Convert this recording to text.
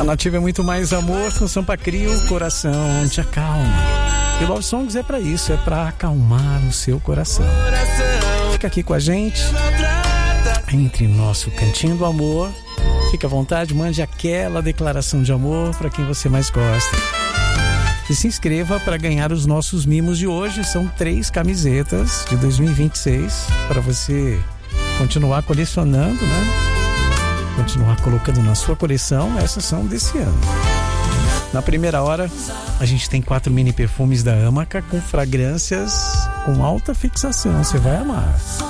A Nativa é muito mais amor, com Sampa Crio, o coração te acalma. E Love Songs é pra isso, é pra acalmar o seu coração. Fica aqui com a gente, entre nosso cantinho do amor. Fique à vontade, mande aquela declaração de amor para quem você mais gosta. E se inscreva para ganhar os nossos mimos de hoje. São 3 camisetas de 2026 para você continuar colecionando, né? Continuar colocando na sua coleção. Essas são desse ano. Na primeira hora, a gente tem 4 mini perfumes da Amaca com fragrâncias com alta fixação. Você vai amar.